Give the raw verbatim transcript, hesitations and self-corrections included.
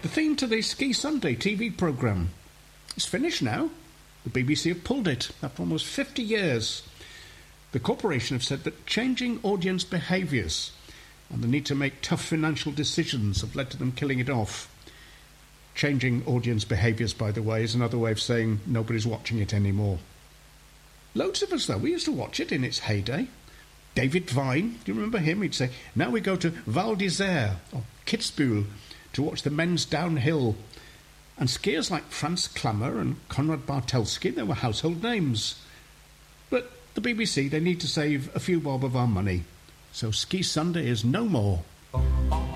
The theme to the Ski Sunday T V programme. It's finished now. The B B C have pulled it after almost fifty years. The corporation have said that changing audience behaviours and the need to make tough financial decisions have led to them killing it off. Changing audience behaviours, by the way, is another way of saying nobody's watching it anymore. Loads of us, though, we used to watch it in its heyday. David Vine, do you remember him? He'd say, now we go to Val d'Isère or Kitzbühel to watch the men's downhill. And skiers like Franz Klammer and Konrad Bartelski, they were household names. But the B B C, they need to save a few bob of our money. So Ski Sunday is no more.